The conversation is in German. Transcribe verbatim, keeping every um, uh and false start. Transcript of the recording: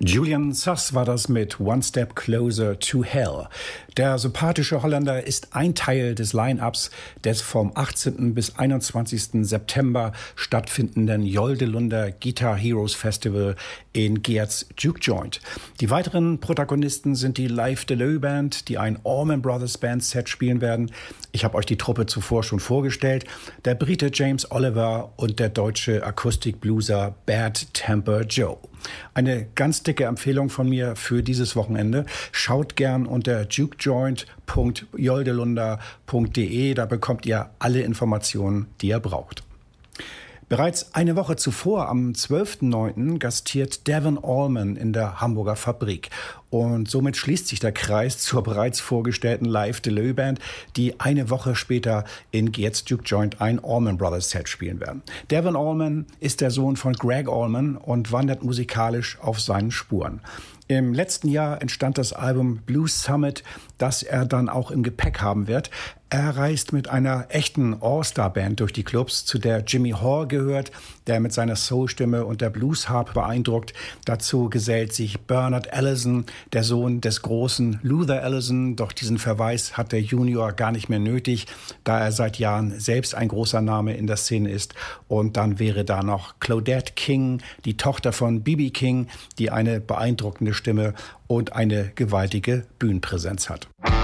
Julian Sas war das mit One Step Closer to Hell. Der sympathische Holländer ist ein Teil des Line-Ups des vom achtzehnten bis einundzwanzigsten September stattfindenden Joldelunder Guitar Heroes Festival in Geertz Juke Joint. Die weiteren Protagonisten sind die Live Deleu Band, die ein Allman Brothers Band Set spielen werden. Ich habe euch die Truppe zuvor schon vorgestellt. Der Brite James Oliver und der deutsche Akustik-Blueser Bad Temper Joe. Eine ganz dicke Empfehlung von mir für dieses Wochenende. Schaut gern unter jukejoint punkt joldelunder punkt de. Da bekommt ihr alle Informationen, die ihr braucht. Bereits eine Woche zuvor, am zwölften neunten gastiert Devon Allman in der Hamburger Fabrik. Und somit schließt sich der Kreis zur bereits vorgestellten Live Deleu Band, die eine Woche später in Geertz Juke Joint ein Allman Brothers Set spielen werden. Devon Allman ist der Sohn von Greg Allman und wandert musikalisch auf seinen Spuren. Im letzten Jahr entstand das Album Blues Summit, das er dann auch im Gepäck haben wird. Er reist mit einer echten All-Star-Band durch die Clubs, zu der Jimmy Hall gehört, der mit seiner Soul-Stimme und der Blues-Harp beeindruckt. Dazu gesellt sich Bernard Allison, der Sohn des großen Luther Allison. Doch diesen Verweis hat der Junior gar nicht mehr nötig, da er seit Jahren selbst ein großer Name in der Szene ist. Und dann wäre da noch Claudette King, die Tochter von B B King, die eine beeindruckende Stimme und eine gewaltige Bühnenpräsenz hat.